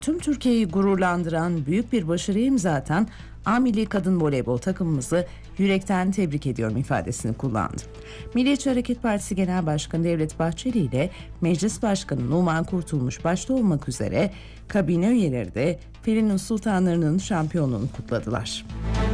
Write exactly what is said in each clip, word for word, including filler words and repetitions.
Tüm Türkiye'yi gururlandıran büyük bir başarıya imza atan A Milli Kadın Voleybol takımımızı yürekten tebrik ediyorum ifadesini kullandı. Milliyetçi Hareket Partisi Genel Başkanı Devlet Bahçeli ile Meclis Başkanı Numan Kurtulmuş başta olmak üzere kabine üyeleri de Pelin'in sultanlarının şampiyonluğunu kutladılar.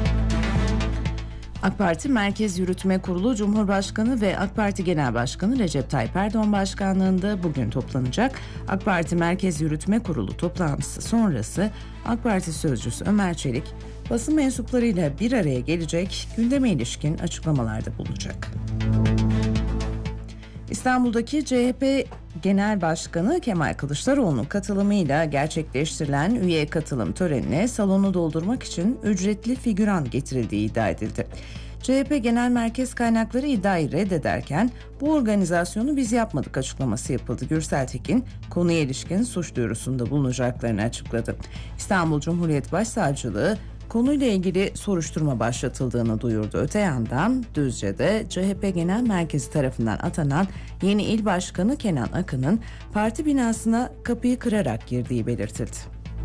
AK Parti Merkez Yürütme Kurulu Cumhurbaşkanı ve AK Parti Genel Başkanı Recep Tayyip Erdoğan başkanlığında bugün toplanacak. AK Parti Merkez Yürütme Kurulu toplantısı sonrası AK Parti Sözcüsü Ömer Çelik basın mensuplarıyla bir araya gelecek, gündeme ilişkin açıklamalarda bulunacak. İstanbul'daki C H P Genel Başkanı Kemal Kılıçdaroğlu'nun katılımıyla gerçekleştirilen üye katılım törenine salonu doldurmak için ücretli figüran getirildiği iddia edildi. C H P Genel Merkez kaynakları iddiayı reddederken bu organizasyonu biz yapmadık açıklaması yapıldı. Gürsel Tekin konuya ilişkin suç duyurusunda bulunacaklarını açıkladı. İstanbul Cumhuriyet Başsavcılığı konuyla ilgili soruşturma başlatıldığını duyurdu. Öte yandan Düzce'de C H P Genel Merkezi tarafından atanan yeni il başkanı Kenan Akın'ın parti binasına kapıyı kırarak girdiği belirtildi.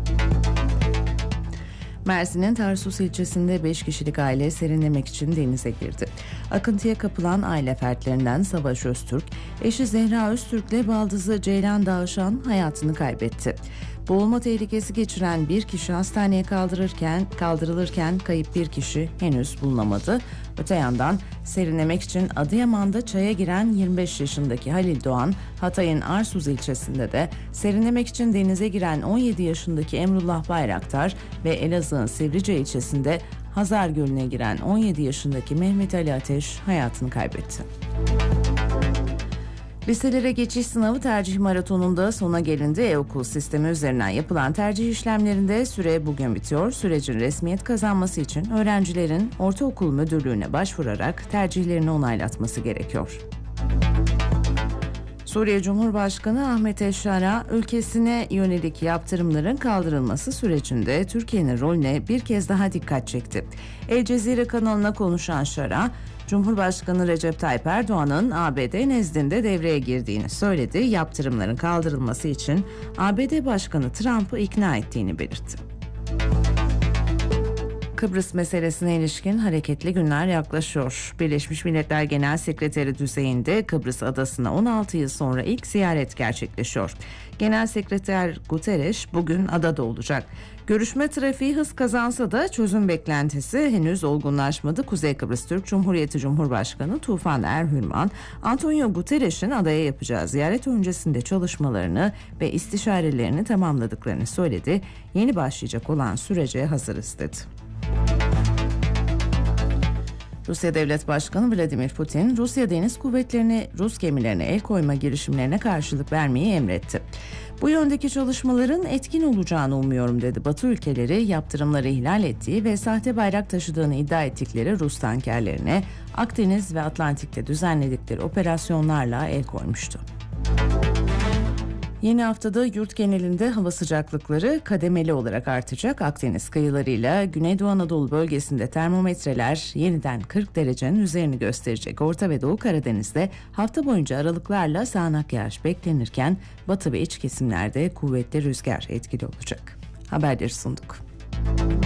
Mersin'in Tarsus ilçesinde beş kişilik aile serinlemek için denize girdi. Akıntıya kapılan aile fertlerinden Savaş Öztürk, eşi Zehra Öztürk'le baldızı Ceylan Dağışan hayatını kaybetti. Boğulma tehlikesi geçiren bir kişi hastaneye kaldırırken, kaldırılırken kayıp bir kişi henüz bulunamadı. Öte yandan serinlemek için Adıyaman'da çaya giren yirmi beş yaşındaki Halil Doğan, Hatay'ın Arsuz ilçesinde de serinlemek için denize giren on yedi yaşındaki Emrullah Bayraktar ve Elazığ'ın Sivrice ilçesinde Hazar Gölü'ne giren on yedi yaşındaki Mehmet Ali Ateş hayatını kaybetti. Liselere geçiş sınavı tercih maratonunda sona gelindi. E-okul sistemi üzerinden yapılan tercih işlemlerinde süre bugün bitiyor. Sürecin resmiyet kazanması için öğrencilerin ortaokul müdürlüğüne başvurarak tercihlerini onaylatması gerekiyor. Suriye Cumhurbaşkanı Ahmet Eşşar'a ülkesine yönelik yaptırımların kaldırılması sürecinde Türkiye'nin rolüne bir kez daha dikkat çekti. El Cezire kanalına konuşan Şara, Cumhurbaşkanı Recep Tayyip Erdoğan'ın A B D nezdinde devreye girdiğini söyledi. Yaptırımların kaldırılması için A B D Başkanı Trump'ı ikna ettiğini belirtti. Kıbrıs meselesine ilişkin hareketli günler yaklaşıyor. Birleşmiş Milletler Genel Sekreteri düzeyinde Kıbrıs adasına on altı yıl sonra ilk ziyaret gerçekleşiyor. Genel Sekreter Guterres bugün adada olacak. Görüşme trafiği hız kazansa da çözüm beklentisi henüz olgunlaşmadı. Kuzey Kıbrıs Türk Cumhuriyeti Cumhurbaşkanı Tufan Erhürman, Antonio Guterres'in adaya yapacağı ziyaret öncesinde çalışmalarını ve istişarelerini tamamladıklarını söyledi. Yeni başlayacak olan sürece hazırız dedi. Rusya Devlet Başkanı Vladimir Putin, Rusya Deniz Kuvvetleri'ne Rus gemilerine el koyma girişimlerine karşılık vermeyi emretti. Bu yöndeki çalışmaların etkin olacağını umuyorum dedi. Batı ülkeleri yaptırımları ihlal ettiği ve sahte bayrak taşıdığını iddia ettikleri Rus tankerlerine Akdeniz ve Atlantik'te düzenledikleri operasyonlarla el koymuştu. Yeni haftada yurt genelinde hava sıcaklıkları kademeli olarak artacak. Akdeniz kıyılarıyla Güneydoğu Anadolu bölgesinde termometreler yeniden kırk derecenin üzerini gösterecek. Orta ve Doğu Karadeniz'de hafta boyunca aralıklarla sağanak yağış beklenirken batı ve iç kesimlerde kuvvetli rüzgar etkili olacak. Haberleri sunduk.